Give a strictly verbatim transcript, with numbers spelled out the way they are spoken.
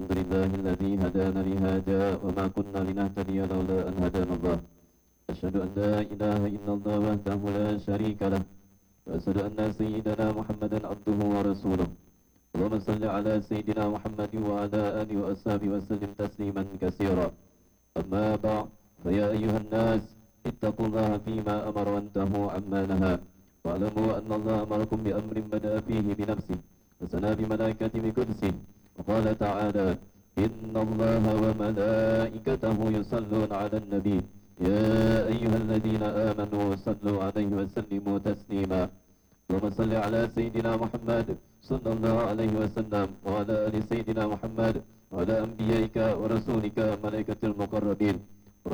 الحمد لله الذي هدانا لهذا وما كنا لنهتدي لولا أن هدانا الله. أشهد أن لا إله إلا الله وحده لا شريك له، وأشهد أن سيدنا محمدا عبده ورسوله. اللهم صل على سيدنا محمد وعلى آله وأصحابه وسلم تسليما كثيرا. أما بعد، فيا أيها الناس اتقوا الله فيما أمر وانتهوا عما نهى، واعلموا أن الله أمركم بأمر بدأ فيه بنفسه وثنى بملائكته بقدسه، وقال تعالى: إن الله وملائكته يصلون على النبي يا أيها الذين آمنوا صلوا عليه وسلموا تسليما. اللهم صل على سيدنا محمد صلى الله عليه وسلم وعلى آل سيدنا محمد وعلى أنبيائك ورسولك ملائكة المقربين